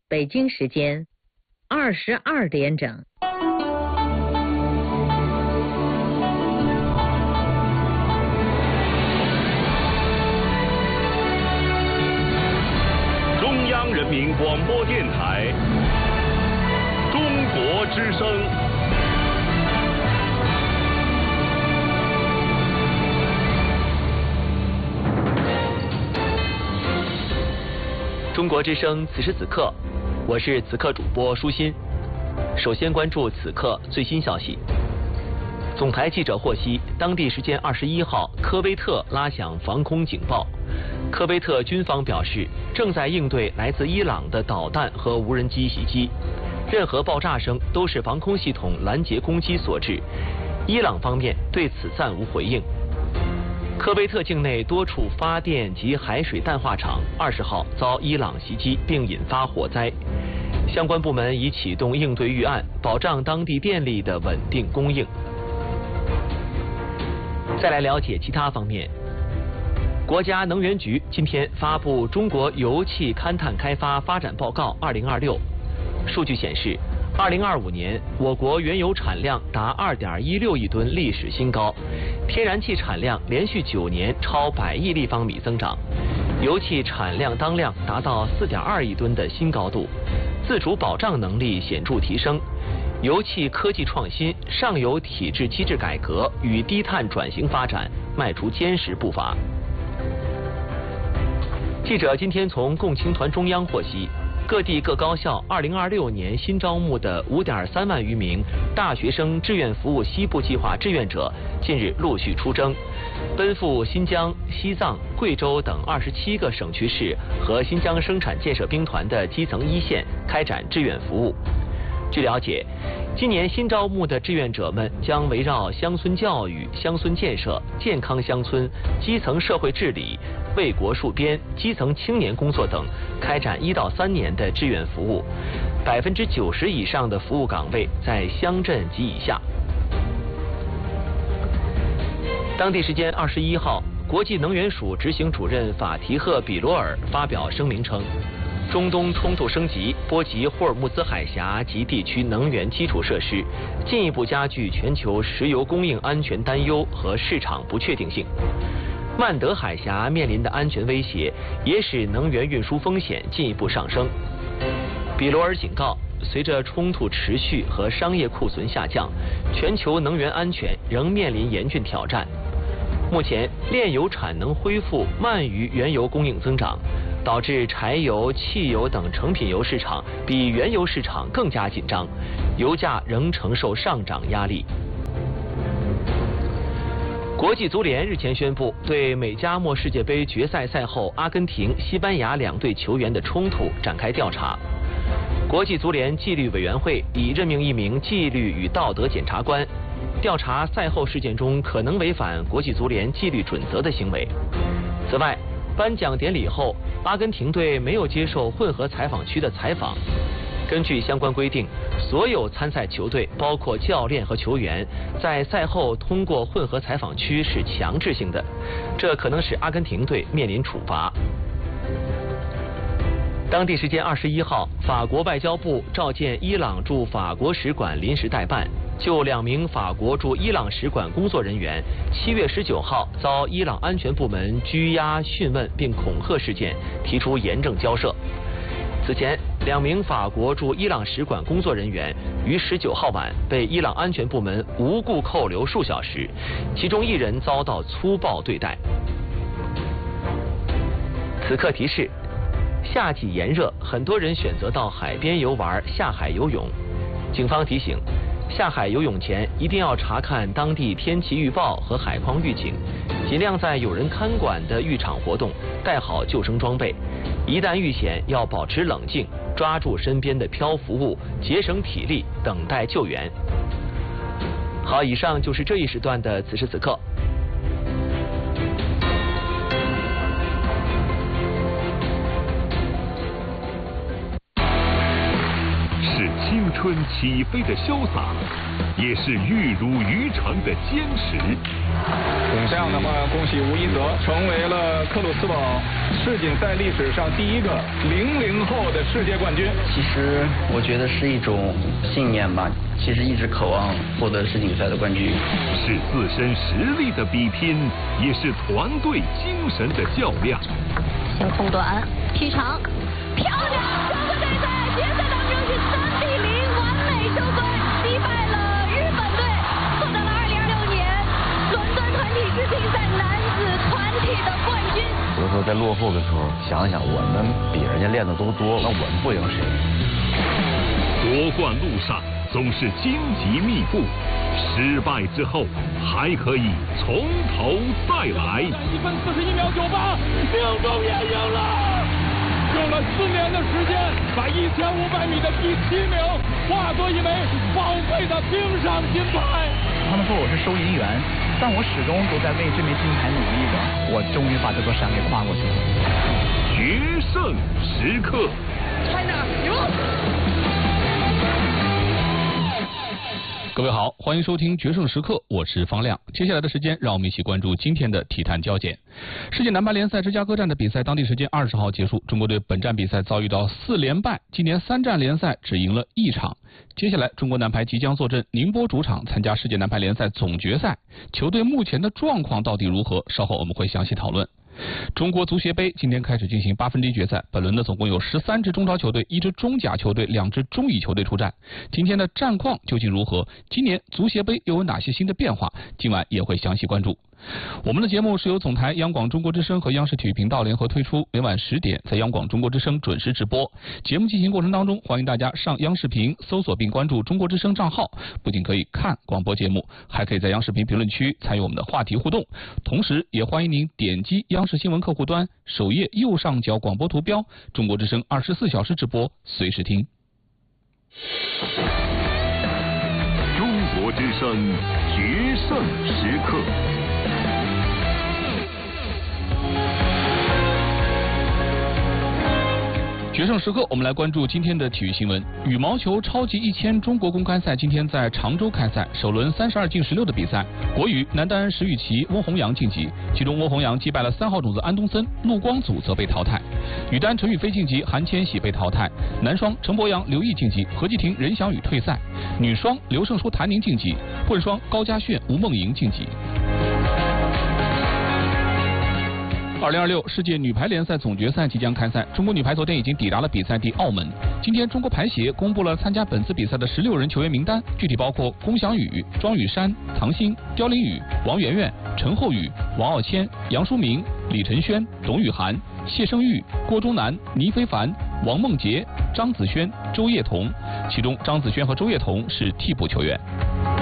北京时间22点整。 中央人民广播电台中国之声。 中国之声，此时此刻，我是此刻主播舒心。首先关注此刻最新消息。总台记者获悉，当地时间21号，科威特拉响防空警报。科威特军方表示，正在应对来自伊朗的导弹和无人机袭击，任何爆炸声都是防空系统拦截攻击所致。伊朗方面对此暂无回应。科威特境内多处发电及海水淡化厂20号遭伊朗袭击，并引发火灾。相关部门已启动应对预案，保障当地电力的稳定供应。再来了解其他方面。国家能源局今天发布《中国油气勘探开发发展报告2026》，数据显示，2025年我国原油产量达2.16亿吨，历史新高；天然气产量连续9年超100亿立方米增长，油气产量当量达到4.2亿吨的新高度，自主保障能力显著提升，油气科技创新、上游体制机制改革与低碳转型发展迈出坚实步伐。记者今天从共青团中央获悉，各地各高校2026年新招募的5.3万余名大学生志愿服务西部计划志愿者近日陆续出征，奔赴新疆、西藏、贵州等27个省区市和新疆生产建设兵团的基层一线开展志愿服务。据了解，今年新招募的志愿者们将围绕乡村教育、乡村建设、健康乡村、基层社会治理、为国戍边、基层青年工作等，开展1到3年的志愿服务，90%以上的服务岗位在乡镇及以下。当地时间21号，国际能源署执行主任法提赫·比罗尔发表声明称，中东冲突升级波及霍尔木兹海峡及地区能源基础设施，进一步加剧全球石油供应安全担忧和市场不确定性。曼德海峡面临的安全威胁，也使能源运输风险进一步上升。比罗尔警告，随着冲突持续和商业库存下降，全球能源安全仍面临严峻挑战。目前，炼油产能恢复慢于原油供应增长，导致柴油、汽油等成品油市场比原油市场更加紧张，油价仍承受上涨压力。国际足联日前宣布，对美加墨世界杯决赛赛后阿根廷、西班牙2队球员的冲突展开调查。国际足联纪律委员会已任命1名纪律与道德检察官，调查赛后事件中可能违反国际足联纪律准则的行为。此外，颁奖典礼后，阿根廷队没有接受混合采访区的采访。根据相关规定，所有参赛球队，包括教练和球员，在赛后通过混合采访区是强制性的，这可能使阿根廷队面临处罚。当地时间21号，法国外交部召见伊朗驻法国使馆临时代办，就2名法国驻伊朗使馆工作人员7月19号遭伊朗安全部门拘押、讯问并恐吓事件提出严正交涉。此前，2名法国驻伊朗使馆工作人员于19号晚被伊朗安全部门无故扣留数小时，其中1人遭到粗暴对待。此刻提示：夏季炎热，很多人选择到海边游玩、下海游泳。警方提醒，下海游泳前一定要查看当地天气预报和海况预警，尽量在有人看管的浴场活动，带好救生装备。一旦遇险，要保持冷静，抓住身边的漂浮物，节省体力，等待救援。好，以上就是这一时段的此时此刻。 是青春起飞的潇洒， 也是玉如于成的坚持。 这样的话，恭喜吴一泽成为了克鲁斯堡世锦赛历史上第一个00后的世界冠军。 其实我觉得是一种信念吧，其实一直渴望获得世锦赛的冠军。 是自身实力的比拼，也是团队精神的较量。 先空短，踢长，漂亮！中国队在决赛当中是3比0完美收官，击败了日本队，获得了2026年伦敦团体世锦赛男子团体的冠军。 有的时候在落后的时候，想想我们比人家练的都多，那我们不赢谁？ 夺冠路上总是荆棘密布，失败之后还可以从头再来。 1分41秒98，命中也赢了，用了4年的时间，把1500米的第7名化作一枚宝贵的冰上金牌。 他们说我是收银员，但我始终都在为这枚金牌努力着。我终于把这座山给跨过去了。 决胜时刻 China 赢！ 各位好，欢迎收听决胜时刻，我是方亮。接下来的时间，让我们一起关注今天的体坛焦点。世界男排联赛芝加哥站的比赛，当地时间20号结束，中国队本站比赛遭遇到4连败，今年3战联赛只赢了1场。接下来，中国男排即将坐镇宁波主场参加世界男排联赛总决赛，球队目前的状况到底如何？稍后我们会详细讨论。中国足协杯今天开始进行8分之一决赛，本轮呢总共有13支中超球队、1支中甲球队、2支中乙球队出战。今天的战况究竟如何？今年足协杯又有哪些新的变化？今晚也会详细关注。我们的节目是由总台央广中国之声和央视体育频道联合推出，每晚10点在央广中国之声准时直播。节目进行过程当中，欢迎大家上央视频搜索并关注中国之声账号，不仅可以看广播节目，还可以在央视频评论区参与我们的话题互动。同时也欢迎您点击央视新闻客户端首页右上角广播图标，中国之声24小时直播，随时听。 中国之声决胜时刻。 决胜时刻，我们来关注今天的体育新闻。羽毛球超级1000中国公开赛今天在常州开赛，首轮32进16的比赛，国羽男单石宇奇、翁宏阳晋级，其中翁宏阳击败了3号种子安东森，陆光祖则被淘汰。女单陈雨菲晋级，韩千玺被淘汰。男双陈博阳、刘毅晋级，何继廷、任翔宇退赛。女双刘胜书、谭宁晋级，混双高佳炫、吴梦莹晋级。2026世界女排联赛总决赛即将开赛，中国女排昨天已经抵达了比赛地澳门。今天中国排协公布了参加本次比赛的16人球员名单，具体包括龚翔宇、庄雨珊、唐鑫、刁琳宇、王媛媛、陈厚宇、王傲谦、杨舒明、李晨轩、董雨涵、谢胜玉、郭忠南、倪非凡、王梦洁、张子萱、周叶彤，其中张子萱和周叶彤是替补球员。